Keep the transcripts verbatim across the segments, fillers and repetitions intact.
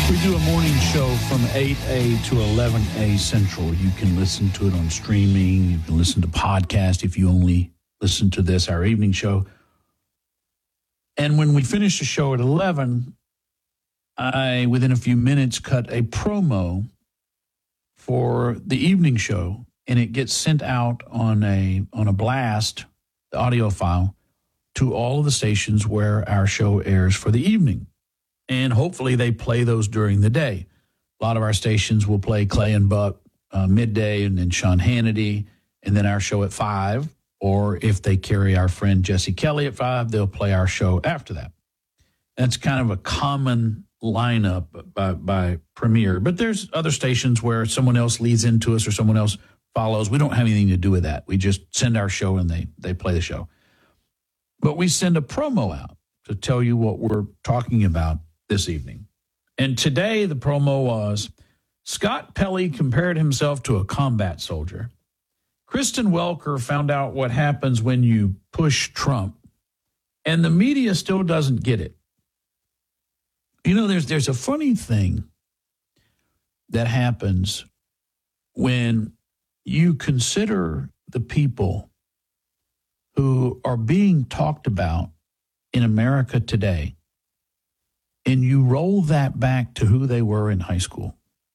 We do a morning show from eight a to eleven a Central. You can listen to it on streaming. You can listen to podcast if you only listen to this, our evening show. And when we finish the show at eleven, I, within a few minutes, cut a promo for the evening show, and it gets sent out on a on a blast, the audio file, to all of the stations where our show airs for the evening. And hopefully they play those during the day. A lot of our stations will play Clay and Buck uh, midday, and then Sean Hannity, and then our show at five. Or if they carry our friend Jesse Kelly at five, they'll play our show after that. That's kind of a common lineup by, by Premier. But there's other stations where someone else leads into us or someone else follows. We don't have anything to do with that. We just send our show and they they play the show. But we send a promo out to tell you what we're talking about this evening. And today the promo was, Scott Pelley compared himself to a combat soldier. Kristen Welker found out what happens when you push Trump. And the media still doesn't get it. You know, there's there's a funny thing that happens when you consider the people who are being talked about in America today, and you roll that back to who they were in high school,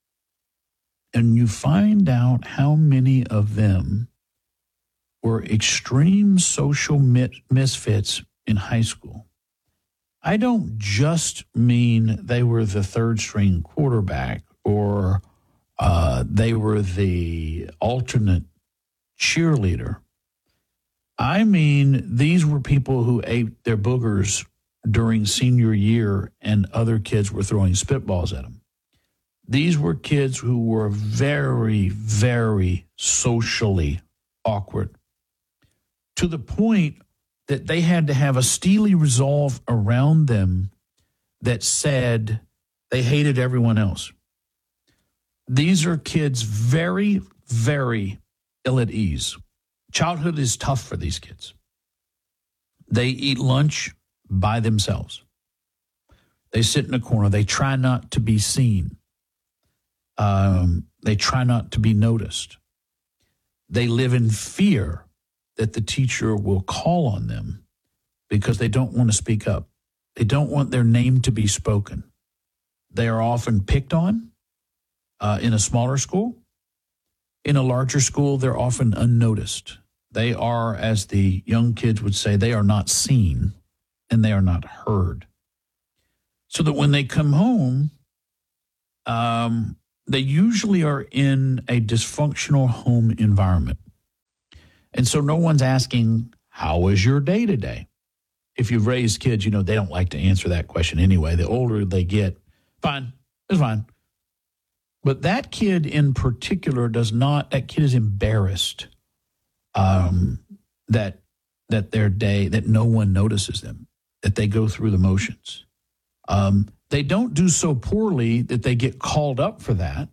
and you find out how many of them were extreme social misfits in high school. I don't just mean they were the third string quarterback or uh, they were the alternate cheerleader. I mean, these were people who ate their boogers during senior year and other kids were throwing spitballs at them. These were kids who were very, very socially awkward, to the point that they had to have a steely resolve around them that said they hated everyone else. These are kids very, very ill at ease. Childhood is tough for these kids. They eat lunch by themselves. They sit in a corner. They try not to be seen. Um, they try not to be noticed. They live in fear that the teacher will call on them because they don't want to speak up. They don't want their name to be spoken. They are often picked on uh, in a smaller school. In a larger school, they're often unnoticed. They are, as the young kids would say, they are not seen and they are not heard. So that when they come home, um, they usually are in a dysfunctional home environment. And so no one's asking, how was your day today? If you've raised kids, you know, they don't like to answer that question anyway. The older they get, fine, it's fine. But that kid in particular does not, that kid is embarrassed um, that that their day, that no one notices them, that they go through the motions. Um, they don't do so poorly that they get called up for that.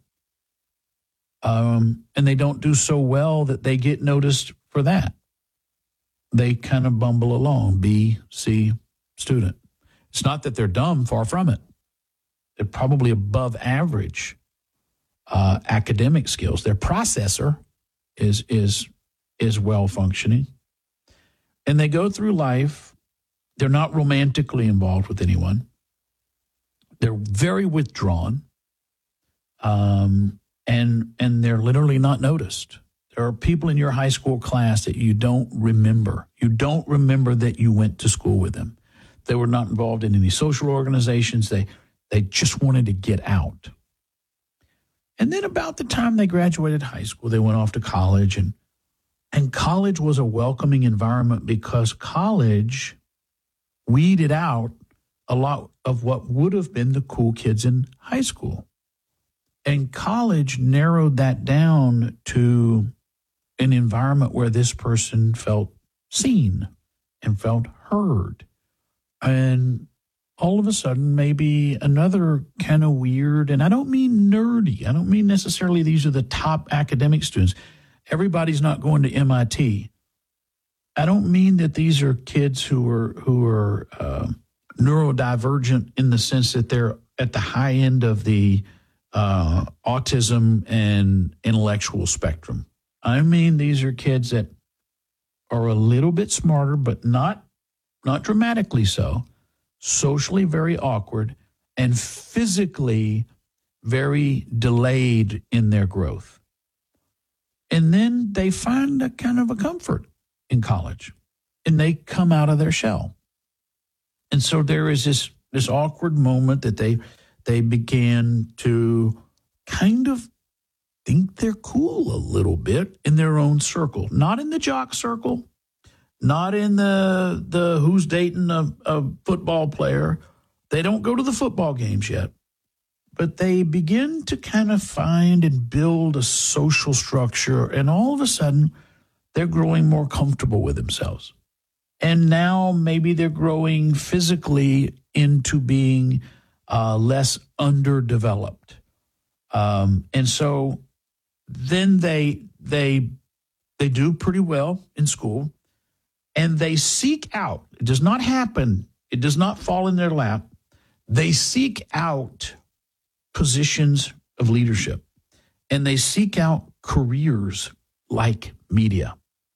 Um, and they don't do so well that they get noticed for that. They kind of bumble along, B, C student. It's not that they're dumb, far from it. They're probably above average uh, academic skills. Their processor is is is well functioning. And they go through life. They're not romantically involved with anyone. They're very withdrawn. Um, and and they're literally not noticed. There are people in your high school class that you don't remember. You don't remember that you went to school with them. They were not involved in any social organizations. They they just wanted to get out. And then about the time they graduated high school, they went off to college. And, and college was a welcoming environment because college weeded out a lot of what would have been the cool kids in high school. And college narrowed that down to an environment where this person felt seen and felt heard. And all of a sudden, maybe another kind of weird, and I don't mean nerdy. I don't mean necessarily these are the top academic students. Everybody's not going to M I T. I don't mean that these are kids who are who are uh, neurodivergent in the sense that they're at the high end of the uh, autism and intellectual spectrum. I mean, these are kids that are a little bit smarter, but not not dramatically so, socially very awkward, and physically very delayed in their growth. And then they find a kind of a comfort in college, and they come out of their shell. And so there is this this awkward moment that they they began to kind of think they're cool a little bit in their own circle, not in the jock circle, not in the the who's dating a, a football player. They don't go to the football games yet, but they begin to kind of find and build a social structure, and all of a sudden they're growing more comfortable with themselves. And now maybe they're growing physically into being uh, less underdeveloped. Um, and so then they they they do pretty well in school, and they seek out. It does not happen. It does not fall in their lap. They seek out positions of leadership, and they seek out careers like media.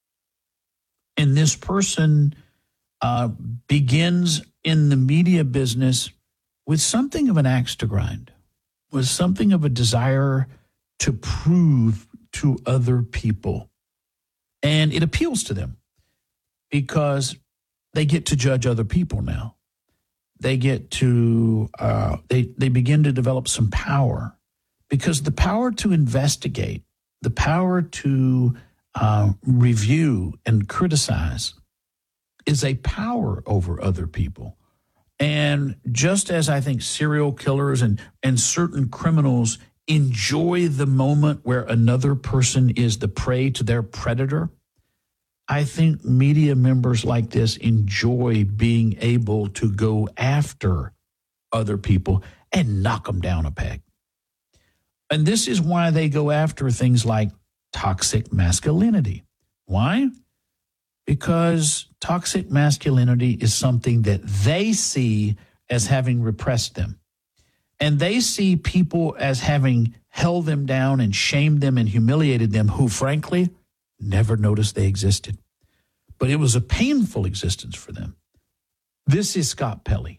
And this person uh, begins in the media business with something of an axe to grind, with something of a desire to prove to other people. And it appeals to them because they get to judge other people now. They get to, uh, they, they begin to develop some power, because the power to investigate, the power to uh, review and criticize is a power over other people. And just as I think serial killers and, and certain criminals enjoy the moment where another person is the prey to their predator, I think media members like this enjoy being able to go after other people and knock them down a peg. And this is why they go after things like toxic masculinity. Why? Because toxic masculinity is something that they see as having repressed them. And they see people as having held them down and shamed them and humiliated them, who, frankly, never noticed they existed. But it was a painful existence for them. This is Scott Pelley.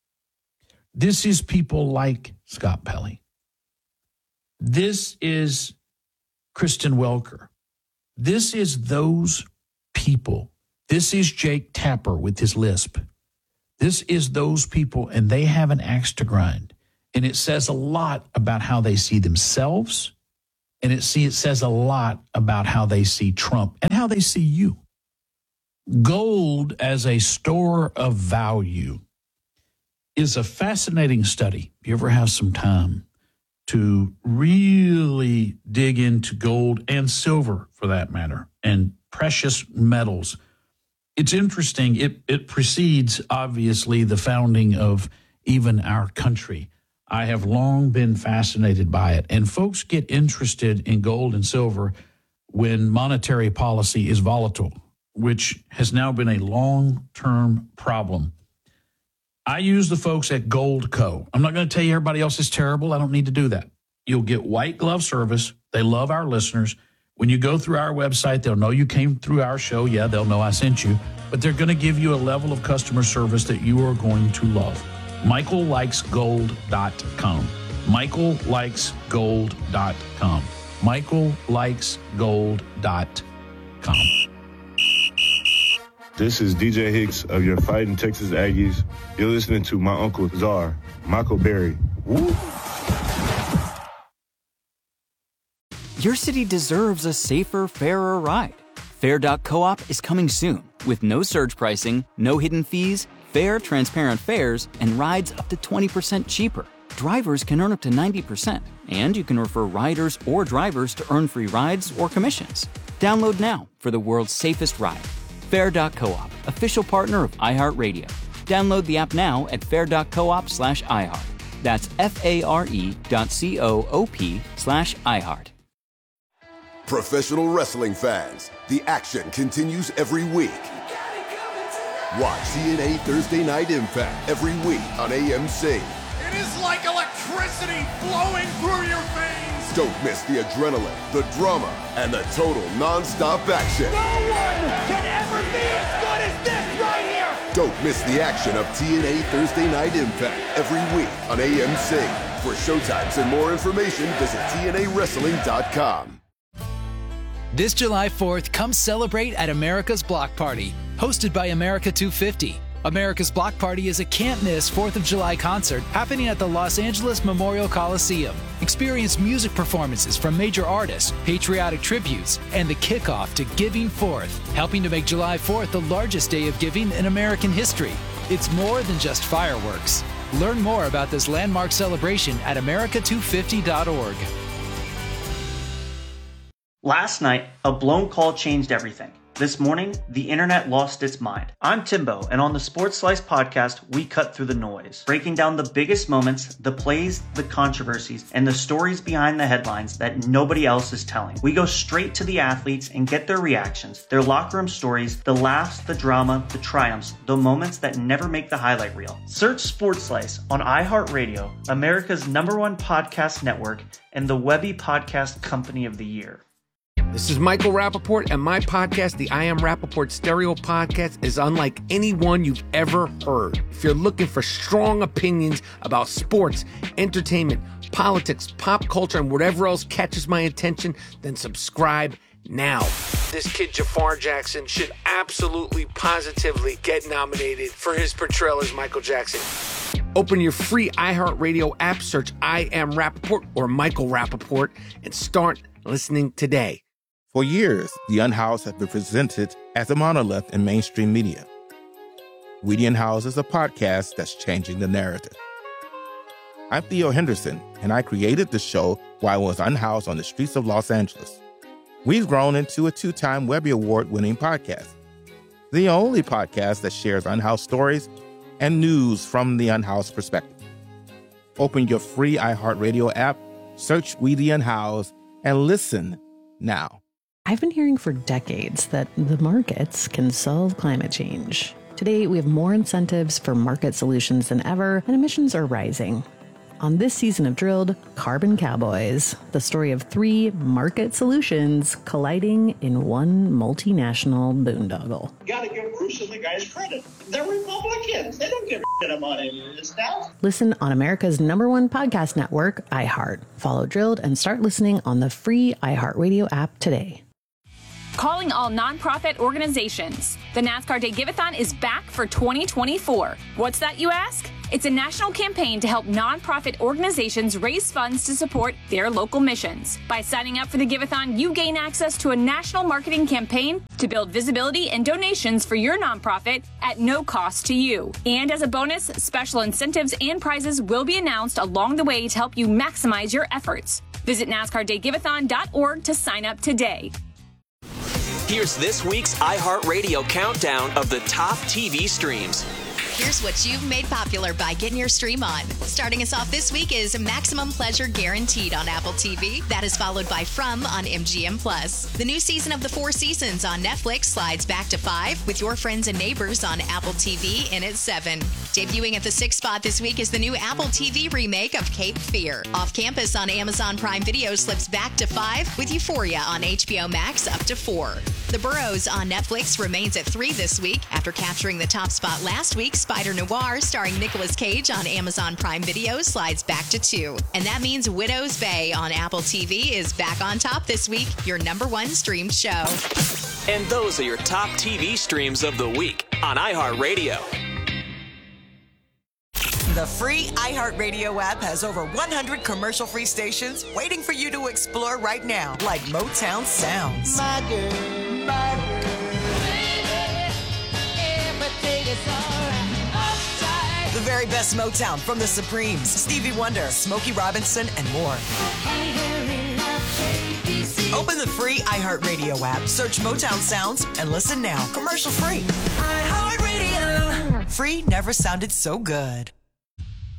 This is people like Scott Pelley. This is Kristen Welker. This is those people. This is Jake Tapper with his lisp. This is those people, and they have an axe to grind. And it says a lot about how they see themselves, and it, see, it says a lot about how they see Trump and how they see you. Gold as a store of value is a fascinating study. If you ever have some time to really dig into gold and silver, for that matter, and precious metals, it's interesting. It, it precedes, obviously, the founding of even our country. I have long been fascinated by it. And folks get interested in gold and silver when monetary policy is volatile, which has now been a long-term problem. I use the folks at Gold Co. I'm not going to tell you everybody else is terrible. I don't need to do that. You'll get white glove service. They love our listeners. When you go through our website, they'll know you came through our show. Yeah, they'll know I sent you. But they're going to give you a level of customer service that you are going to love. Michael Likes Gold dot com. Michael Likes Gold dot com. Michael Likes Gold dot com. This is D J Hicks of your Fighting Texas Aggies. You're listening to my Uncle Czar, Michael Berry. Woo! Your city deserves a safer, fairer ride. Fair dot coop is coming soon with no surge pricing, no hidden fees, fair, transparent fares, and rides up to twenty percent cheaper. Drivers can earn up to ninety percent, and you can refer riders or drivers to earn free rides or commissions. Download now for the world's safest ride. Fair dot coop, official partner of iHeartRadio. Download the app now at fair dot coop slash iHeart. That's F-A-R-E dot C-O-O-P slash iHeart. Professional wrestling fans, the action continues every week. Watch C N A Thursday Night Impact every week on A M C. It is like electricity flowing through your veins. Don't miss the adrenaline, the drama, and the total non-stop action. No one can ever be as good as this right here. Don't miss the action of T N A Thursday Night Impact every week on A M C. For showtimes and more information, visit T N A wrestling dot com. This July fourth, come celebrate at America's Block Party, hosted by America two fifty. America's Block Party is a can't-miss fourth of July concert happening at the Los Angeles Memorial Coliseum. Experience music performances from major artists, patriotic tributes, and the kickoff to Giving Fourth, helping to make July fourth the largest day of giving in American history. It's more than just fireworks. Learn more about this landmark celebration at America two fifty dot org. Last night, a blown call changed everything. This morning, the internet lost its mind. I'm Timbo, and on the Sports Slice podcast, we cut through the noise, breaking down the biggest moments, the plays, the controversies, and the stories behind the headlines that nobody else is telling. We go straight to the athletes and get their reactions, their locker room stories, the laughs, the drama, the triumphs, the moments that never make the highlight reel. Search Sports Slice on iHeartRadio, America's number one podcast network, and the Webby Podcast Company of the Year. This is Michael Rappaport, and my podcast, the I Am Rappaport Stereo Podcast, is unlike any one you've ever heard. If you're looking for strong opinions about sports, entertainment, politics, pop culture, and whatever else catches my attention, then subscribe now. This kid, Jafar Jackson, should absolutely, positively get nominated for his portrayal as Michael Jackson. Open your free iHeartRadio app, search I Am Rappaport or Michael Rappaport, and start listening today. For years, The Unhoused has been presented as a monolith in mainstream media. We The Unhoused is a podcast that's changing the narrative. I'm Theo Henderson, and I created the show while I was unhoused on the streets of Los Angeles. We've grown into a two-time Webby Award-winning podcast, the only podcast that shares unhoused stories and news from the unhoused perspective. Open your free iHeartRadio app, search We The Unhoused, and listen now. I've been hearing for decades that the markets can solve climate change. Today, we have more incentives for market solutions than ever, and emissions are rising. On this season of Drilled, Carbon Cowboys, the story of three market solutions colliding in one multinational boondoggle. You gotta give Bruce and the guys credit. They're Republicans. They don't give a shit about any of this stuff. Listen on America's number one podcast network, iHeart. Follow Drilled and start listening on the free iHeartRadio app today. Calling all nonprofit organizations. The NASCAR Day Give-A-thon is back for twenty twenty-four. What's that, you ask? It's a national campaign to help nonprofit organizations raise funds to support their local missions. By signing up for the Give-A-thon, you gain access to a national marketing campaign to build visibility and donations for your nonprofit at no cost to you. And as a bonus, special incentives and prizes will be announced along the way to help you maximize your efforts. Visit NASCAR Day Give A thon dot org to sign up today. Here's this week's iHeartRadio countdown of the top T V streams. Here's what you've made popular by getting your stream on. Starting us off this week is Maximum Pleasure Guaranteed on Apple T V. That is followed by From on M G M Plus. The new season of The Four Seasons on Netflix slides back to five, with Your Friends and Neighbors on Apple T V in at seven. Debuting at the sixth spot this week is the new Apple T V remake of Cape Fear. Off Campus on Amazon Prime Video slips back to five, with Euphoria on H B O Max up to four. The Burrows on Netflix remains at three this week after capturing the top spot last week. Spider Noir, starring Nicolas Cage on Amazon Prime Video, slides back to two. And that means Widow's Bay on Apple T V is back on top this week, your number one streamed show. And those are your top T V streams of the week on iHeartRadio. The free iHeartRadio app has over one hundred commercial-free stations waiting for you to explore right now, like Motown Sounds. My girl, my girl, baby, everything is all right. The very best Motown from the Supremes, Stevie Wonder, Smokey Robinson, and more. Open the free iHeartRadio app, search Motown Sounds, and listen now. Commercial-free. iHeartRadio. Free never sounded so good.